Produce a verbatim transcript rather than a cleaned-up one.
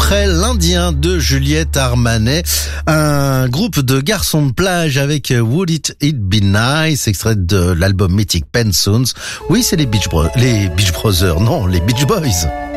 après l'Indien de Juliette Armanet, un groupe de garçons de plage avec Would It It Be Nice, extrait de l'album mythique Pensoons. Oui, c'est les Beach Bros, les Beach Brothers, non, les Beach Boys.